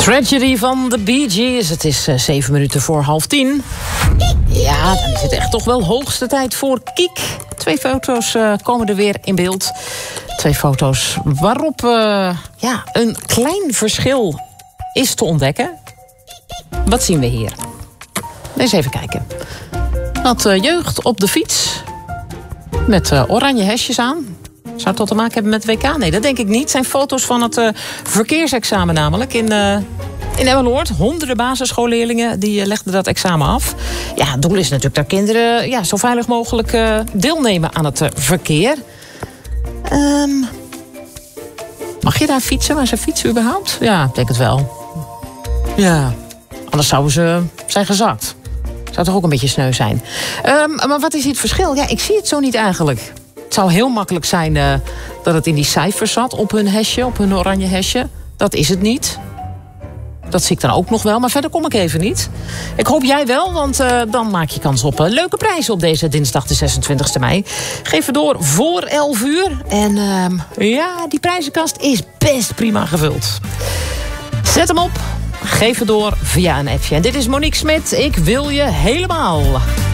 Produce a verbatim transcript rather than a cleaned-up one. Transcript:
Tragedy van de Bee Gees. Het is uh, zeven minuten voor half tien. Ja, dan is het echt toch wel hoogste tijd voor Kiek. Twee foto's uh, komen er weer in beeld. Twee foto's waarop uh, ja, een klein verschil is te ontdekken. Wat zien we hier? Eens even kijken. Wat uh, jeugd op de fiets. Met uh, oranje hesjes aan. Zou het tot te maken hebben met W K? Nee, dat denk ik niet. Het zijn foto's van het uh, verkeersexamen namelijk in, uh, in Emmeloord. Honderden basisschoolleerlingen die uh, legden dat examen af. Ja, het doel is natuurlijk dat kinderen ja, zo veilig mogelijk uh, deelnemen aan het uh, verkeer. Um, mag je daar fietsen? Waar ze fietsen überhaupt? Ja, ik denk het wel. Ja, anders zouden ze zijn gezakt. Zou toch ook een beetje sneu zijn. Um, maar wat is hier het verschil? Ja, ik zie het zo niet eigenlijk. Het zou heel makkelijk zijn uh, dat het in die cijfers zat op hun hesje, op hun oranje hesje. Dat is het niet. Dat zie ik dan ook nog wel, maar verder kom ik even niet. Ik hoop jij wel, want uh, dan maak je kans op uh, leuke prijzen op deze dinsdag de zesentwintigste mei. Geef het door voor elf uur. En uh, ja, die prijzenkast is best prima gevuld. Zet hem op, geef het door via een appje. En dit is Monique Smit, ik wil je helemaal.